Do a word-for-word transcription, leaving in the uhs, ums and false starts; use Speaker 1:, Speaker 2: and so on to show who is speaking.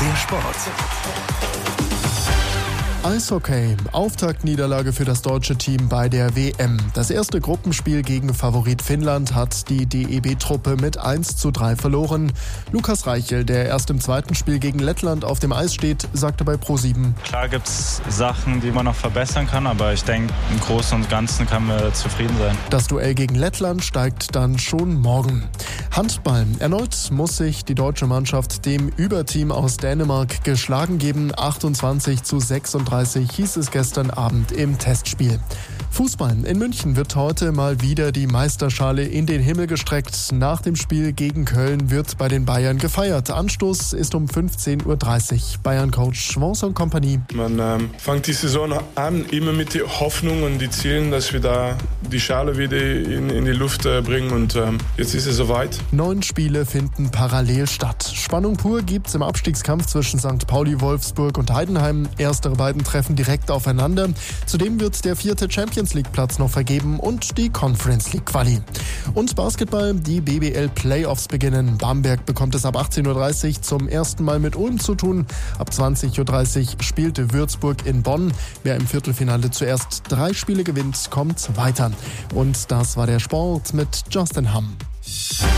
Speaker 1: der Sport.
Speaker 2: Eishockey. Auftaktniederlage für das deutsche Team bei der W M. Das erste Gruppenspiel gegen Favorit Finnland hat die D E B-Truppe mit eins zu drei verloren. Lukas Reichel, der erst im zweiten Spiel gegen Lettland auf dem Eis steht, sagte bei ProSieben:
Speaker 3: Klar gibt es Sachen, die man noch verbessern kann, aber ich denke, im Großen und Ganzen kann man zufrieden sein.
Speaker 2: Das Duell gegen Lettland steigt dann schon morgen. Handball. Erneut muss sich die deutsche Mannschaft dem Überteam aus Dänemark geschlagen geben. achtundzwanzig zu sechsunddreißig hieß es gestern Abend im Testspiel. Fußball. In München wird heute mal wieder die Meisterschale in den Himmel gestreckt. Nach dem Spiel gegen Köln wird bei den Bayern gefeiert. Anstoß ist um fünfzehn Uhr dreißig. Bayern-Coach Vincent Kompany.
Speaker 4: Man ähm, fängt die Saison an, immer mit der Hoffnung und die Zielen, dass wir da die Schale wieder in, in die Luft äh, bringen. Und ähm, jetzt ist es soweit.
Speaker 2: Neun Spiele finden parallel statt. Spannung pur gibt's im Abstiegskampf zwischen Sankt Pauli, Wolfsburg und Heidenheim. Erstere beiden treffen direkt aufeinander. Zudem wird der vierte Champions League Platz noch vergeben und die Conference League Quali. Und Basketball, die B B L Playoffs beginnen. Bamberg bekommt es ab achtzehn Uhr dreißig zum ersten Mal mit Ulm zu tun. Ab zwanzig Uhr dreißig spielte Würzburg in Bonn. Wer im Viertelfinale zuerst drei Spiele gewinnt, kommt weiter. Und das war der Sport mit Justin Hamm.